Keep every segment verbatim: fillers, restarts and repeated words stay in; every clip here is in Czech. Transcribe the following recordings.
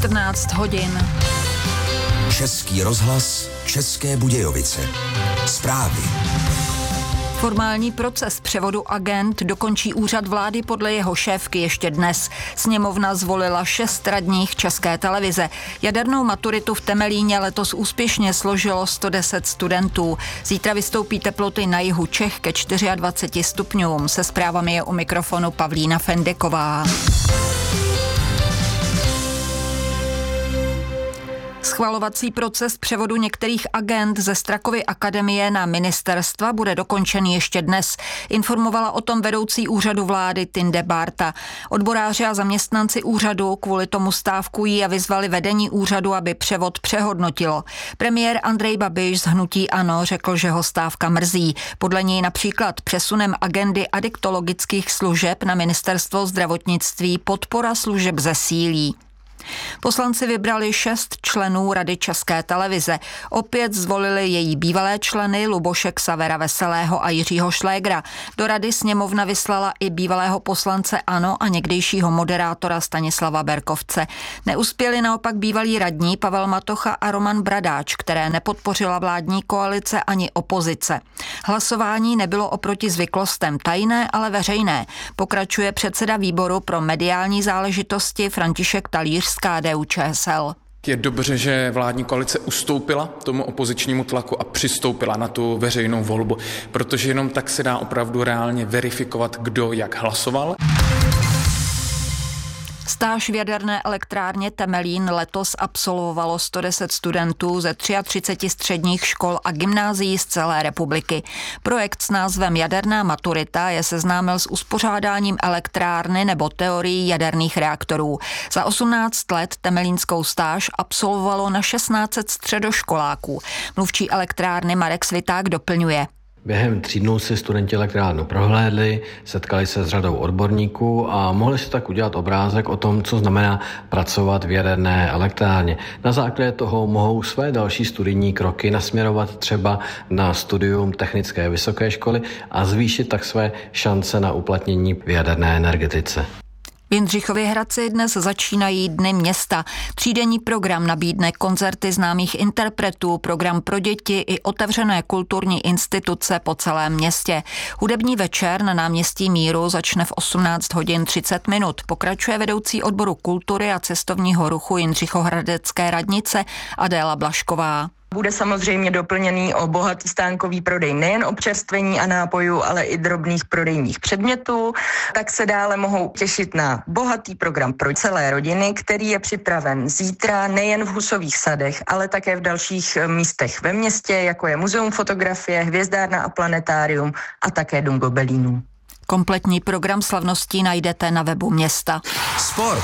čtrnáct hodin. Český rozhlas, České Budějovice. Zprávy. Formální proces převodu agend dokončí úřad vlády podle jeho šéfky ještě dnes. Sněmovna zvolila šest radních České televize. Jadernou maturitu v Temelíně letos úspěšně složilo sto deset studentů. Zítra vystoupí teploty na jihu Čech ke dvaceti čtyřem stupňům. Se zprávami je u mikrofonu Pavlína Fendeková. Schvalovací proces převodu některých agend ze Strakovy akademie na ministerstva bude dokončen ještě dnes. Informovala o tom vedoucí úřadu vlády Tinde Bárta. Odboráři a zaměstnanci úřadu kvůli tomu stávkují a vyzvali vedení úřadu, aby převod přehodnotilo. Premiér Andrej Babiš z hnutí ANO řekl, že ho stávka mrzí. Podle něj například přesunem agendy adiktologických služeb na ministerstvo zdravotnictví podpora služeb zesílí. Poslanci vybrali šest členů Rady České televize. Opět zvolili její bývalé členy Luboše Xavera Veselého a Jiřího Šlégra. Do Rady sněmovna vyslala i bývalého poslance ANO a někdejšího moderátora Stanislava Berkovce. Neuspěli naopak bývalí radní Pavel Matocha a Roman Bradáč, které nepodpořila vládní koalice ani opozice. Hlasování nebylo oproti zvyklostem tajné, ale veřejné. Pokračuje předseda výboru pro mediální záležitosti František Talíř z K D U Č S L. Je dobře, že vládní koalice ustoupila tomu opozičnímu tlaku a přistoupila na tu veřejnou volbu, protože jenom tak se dá opravdu reálně verifikovat, kdo jak hlasoval. Stáž v jaderné elektrárně Temelín letos absolvovalo sto deset studentů ze třiceti třech středních škol a gymnázií z celé republiky. Projekt s názvem Jaderná maturita je seznámil s uspořádáním elektrárny nebo teorií jaderných reaktorů. Za osmnáct let temelínskou stáž absolvovalo na šestnáct set středoškoláků. Mluvčí elektrárny Marek Sviták doplňuje. Během tří dnů si studenti elektrárnu prohlédli, setkali se s řadou odborníků a mohli si tak udělat obrázek o tom, co znamená pracovat v jaderné elektrárně. Na základě toho mohou své další studijní kroky nasměrovat třeba na studium technické vysoké školy a zvýšit tak své šance na uplatnění v jaderné energetice. V Jindřichově Hradci dnes začínají Dny města. Třídenní program nabídne koncerty známých interpretů, program pro děti i otevřené kulturní instituce po celém městě. Hudební večer na náměstí Míru začne v osmnáct hodin třicet minut. Pokračuje vedoucí odboru kultury a cestovního ruchu Jindřichohradecké radnice Adéla Blašková. Bude samozřejmě doplněný o bohatý stánkový prodej nejen občerstvení a nápojů, ale i drobných prodejních předmětů. Tak se dále mohou těšit na bohatý program pro celé rodiny, který je připraven zítra nejen v Husových sadech, ale také v dalších místech ve městě, jako je Muzeum fotografie, Hvězdárna a planetárium a také Dům Gobelínů. Kompletní program slavností najdete na webu města. Sport.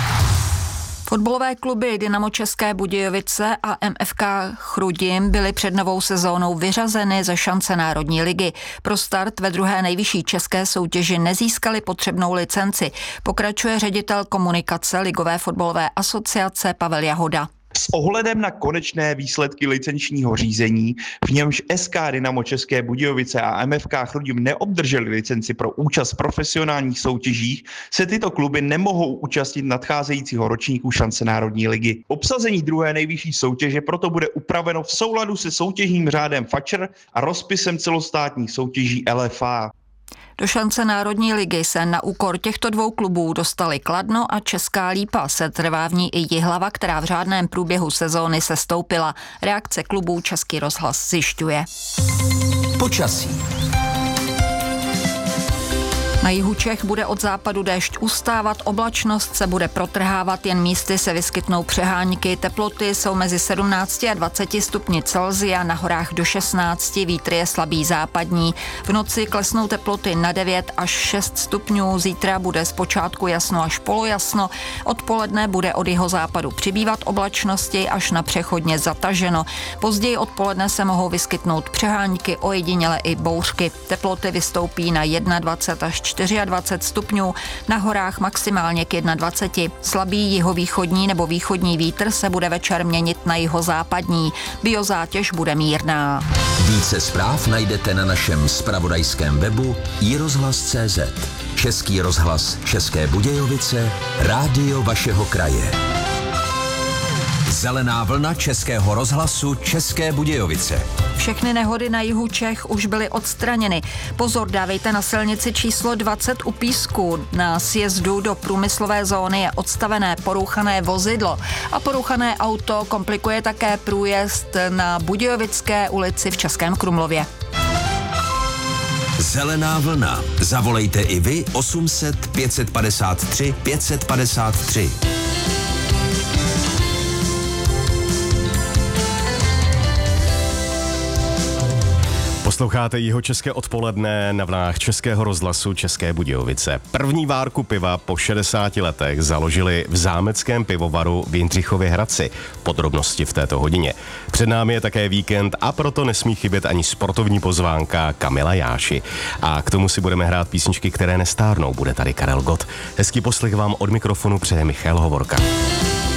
Fotbalové kluby Dynamo České Budějovice a M F K Chrudim byly před novou sezónou vyřazeny ze šance Národní ligy. Pro start ve druhé nejvyšší české soutěži nezískali potřebnou licenci. Pokračuje ředitel komunikace Ligové fotbalové asociace Pavel Jahoda. S ohledem na konečné výsledky licenčního řízení, v němž S K Dynamo České Budějovice a M F K Chrudim neobdrželi licenci pro účast v profesionálních soutěžích, se tyto kluby nemohou účastnit nadcházejícího ročníku šance Národní ligy. Obsazení druhé nejvyšší soutěže proto bude upraveno v souladu se soutěžním řádem F A Č R a rozpisem celostátních soutěží L F A. Do šance Národní ligy se na úkor těchto dvou klubů dostali Kladno a Česká Lípa. Setrvá v ní i Jihlava, která v řádném průběhu sezóny sestoupila. Reakce klubů Český rozhlas zjišťuje. Počasí. Na jihu Čech bude od západu déšť ustávat, oblačnost se bude protrhávat, jen místy se vyskytnou přehánky, teploty jsou mezi sedmnácti a dvaceti stupni Celsia, na horách do šestnácti, vítr je slabý západní. V noci klesnou teploty na devět až šest stupňů, zítra bude zpočátku jasno až polojasno, odpoledne bude od jihozápadu přibývat oblačnosti až na přechodně zataženo. Později odpoledne se mohou vyskytnout přehánky, ojediněle i bouřky. Teploty vystoupí na dvacet jedna až dvacet čtyři stupňů, na horách maximálně k dvaceti jednomu. Slabý jihovýchodní nebo východní vítr se bude večer měnit na jihozápadní. Biozátěž bude mírná. Více zpráv najdete na našem zpravodajském webu i rozhlas tečka cé zet. Český rozhlas České Budějovice, rádio vašeho kraje. Zelená vlna Českého rozhlasu České Budějovice. Všechny nehody na jihu Čech už byly odstraněny. Pozor, dávejte na silnici číslo dvacet u Písku. Na sjezdu do průmyslové zóny je odstavené porouchané vozidlo a porouchané auto komplikuje také průjezd na Budějovické ulici v Českém Krumlově. Zelená vlna. Zavolejte i vy osm set pět set padesát tři pět set padesát tři. Posloucháte Jihočeské odpoledne na vlnách Českého rozhlasu České Budějovice. První várku piva po šedesáti letech založili v zámeckém pivovaru v Jindřichově Hradci. Podrobnosti v této hodině. Před námi je také víkend a proto nesmí chybět ani sportovní pozvánka Kamila Jáši. A k tomu si budeme hrát písničky, které nestárnou. Bude tady Karel Gott. Hezký poslech vám od mikrofonu přeje Michal Hovorka.